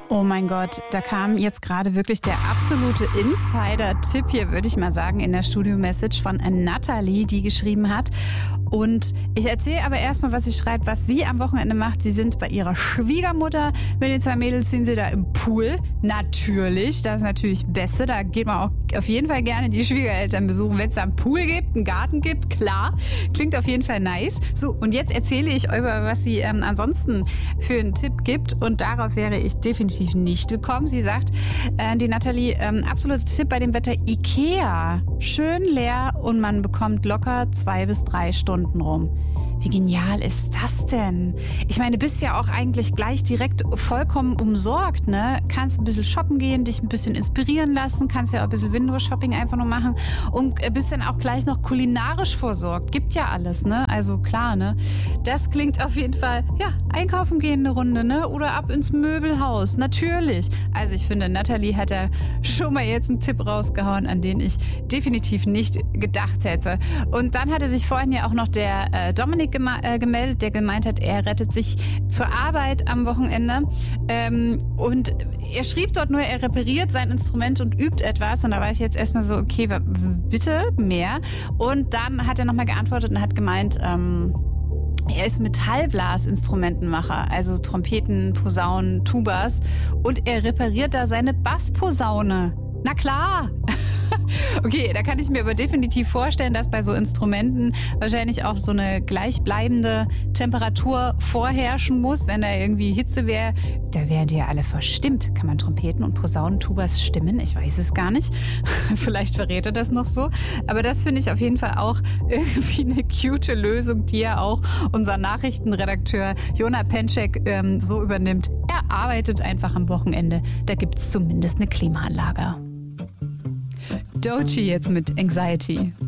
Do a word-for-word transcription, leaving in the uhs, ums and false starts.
Oh mein Gott, da kam jetzt gerade wirklich der absolute Insider-Tipp hier, würde ich mal sagen, in der Studio-Message von Natalie, die geschrieben hat. Und ich erzähle aber erstmal, was sie schreibt, was sie am Wochenende macht. Sie sind bei ihrer Schwiegermutter. Mit den zwei Mädels sind sie da im Pool. Natürlich, das ist natürlich Beste. Da geht man auch auf jeden Fall gerne die Schwiegereltern besuchen, wenn es da einen Pool gibt, einen Garten gibt. Klar, klingt auf jeden Fall nice. So, und jetzt erzähle ich euch, was sie ähm, ansonsten für einen Tipp gibt. Und darauf wäre ich definitiv nicht gekommen. Sie sagt, äh, die Natalie, ähm, absoluter Tipp bei dem Wetter, Ikea. Schön leer und man bekommt locker zwei bis drei Stunden rum. Wie genial ist das denn? Ich meine, du bist ja auch eigentlich gleich direkt vollkommen umsorgt, ne? Kannst ein bisschen shoppen gehen, dich ein bisschen inspirieren lassen, kannst ja auch ein bisschen Windows-Shopping einfach nur machen und bist dann auch gleich noch kulinarisch versorgt. Gibt ja alles, ne? Also klar, ne? Das klingt auf jeden Fall, ja, einkaufen gehen eine Runde, ne? Oder ab ins Möbelhaus, natürlich. Also ich finde, Natalie hat da schon mal jetzt einen Tipp rausgehauen, an den ich definitiv nicht gedacht hätte. Und dann hatte sich vorhin ja auch noch der äh, Dominik gemeldet, der gemeint hat, er rettet sich zur Arbeit am Wochenende. Ähm, und er schrieb dort nur, er repariert sein Instrument und übt etwas. Und da war ich jetzt erstmal so, okay, bitte mehr. Und dann hat er nochmal geantwortet und hat gemeint, ähm, er ist Metallblasinstrumentenmacher, also Trompeten, Posaunen, Tubas. Und er repariert da seine Bassposaune. Na klar! Okay, da kann ich mir aber definitiv vorstellen, dass bei so Instrumenten wahrscheinlich auch so eine gleichbleibende Temperatur vorherrschen muss. Wenn da irgendwie Hitze wäre, da wären die ja alle verstimmt. Kann man Trompeten und Posaunen, Tubas stimmen? Ich weiß es gar nicht. Vielleicht verrät er das noch so. Aber das finde ich auf jeden Fall auch irgendwie eine cute Lösung, die ja auch unser Nachrichtenredakteur Jona Penczek ähm, so übernimmt. Er arbeitet einfach am Wochenende. Da gibt es zumindest eine Klimaanlage. Doechii jetzt mit Anxiety.